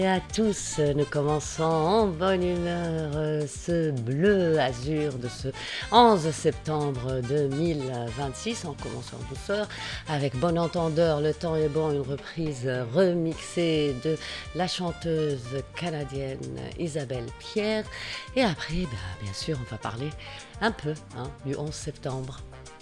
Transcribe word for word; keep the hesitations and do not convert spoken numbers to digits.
Et à tous, nous commençons en bonne humeur euh, ce bleu azur de ce onze septembre deux mille vingt-six, en commençant en douceur, avec bon entendeur, le temps est bon, une reprise remixée de la chanteuse canadienne Isabelle Pierre. Et après, bah, bien sûr, on va parler un peu hein, du onze septembre.